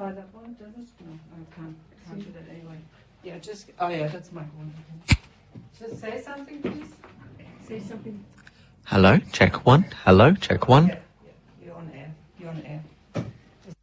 try that one, does it? No, I can't do that anyway. Yeah, just, oh yeah, that's my one. Just say something, please. Say something. Hello, check one. Hello, check one. Okay.